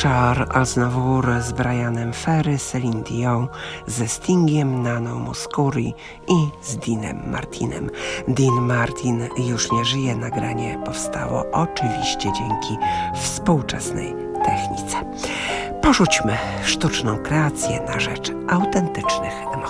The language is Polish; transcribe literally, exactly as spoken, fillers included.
Charles Aznavour z Brianem Ferry, Celine Dion ze Stingiem, Naną Mouskouri i z Deanem Martinem. Dean Martin już nie żyje. Nagranie powstało oczywiście dzięki współczesnej technice. Porzućmy sztuczną kreację na rzecz autentycznych emocji.